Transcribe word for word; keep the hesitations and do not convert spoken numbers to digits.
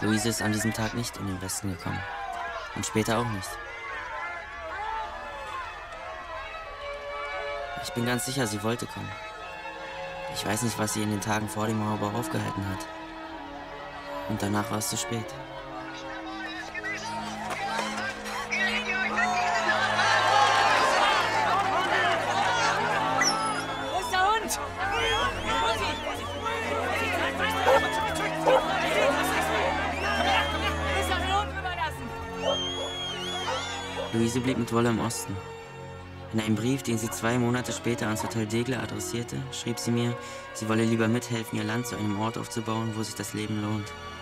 Luise ist an diesem Tag nicht in den Westen gekommen. Und später auch nicht. Ich bin ganz sicher, sie wollte kommen. Ich weiß nicht, was sie in den Tagen vor dem Mauerbau aufgehalten hat. Und danach war es zu spät. Wo ist der Hund? Luise blieb mit Wolle im Osten. In einem Brief, den sie zwei Monate später ans Hotel Degler adressierte, schrieb sie mir, sie wolle lieber mithelfen, ihr Land zu einem Ort aufzubauen, wo sich das Leben lohnt.